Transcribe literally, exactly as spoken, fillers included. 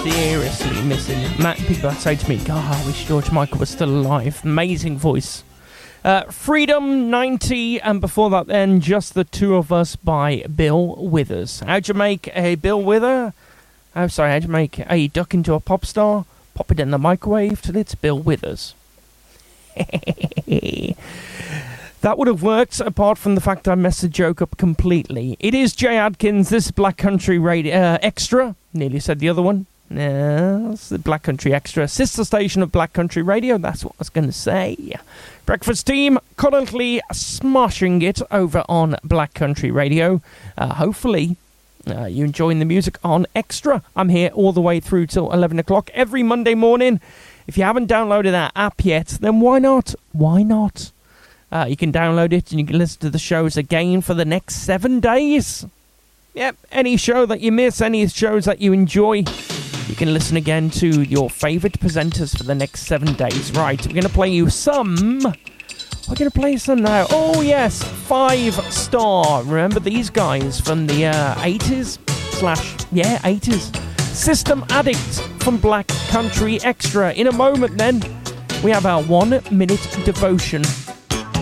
seriously missing it. Matt, people say to me, God, I wish George Michael was still alive. Amazing voice. Uh, Freedom ninety, and before that then, Just the Two of Us by Bill Withers. How'd you make a Bill Wither? Oh, sorry, how'd you make a duck into a pop star? Pop it in the microwave till it's Bill Withers. That would have worked, apart from the fact I messed the joke up completely. It is Jay Adkins, this is Black Country Radio uh, Extra. Nearly said the other one. No, it's the Black Country Extra, sister station of Black Country Radio. That's what I was going to say. Breakfast team currently smashing it over on Black Country Radio. Uh, hopefully, uh, you're enjoying the music on Extra. I'm here all the way through till eleven o'clock every Monday morning. If you haven't downloaded that app yet, then why not? Why not? Uh, you can download it and you can listen to the shows again for the next seven days. Yep, any show that you miss, any shows that you enjoy, you can listen again to your favourite presenters for the next seven days. Right, we're going to play you some... We're going to play some now. Oh, yes, Five Star. Remember these guys from the uh, eighties? Slash, yeah, eighties. System Addict from Black Country Extra. In a moment, then, we have our one-minute devotion